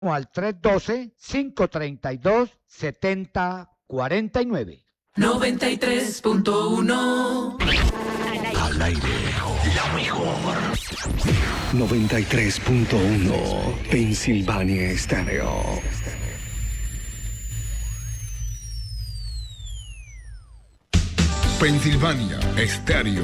o al 312-532-7049. 93.1 Al aire, la mejor. 93.1 Pensilvania Estéreo. Pensilvania Estéreo.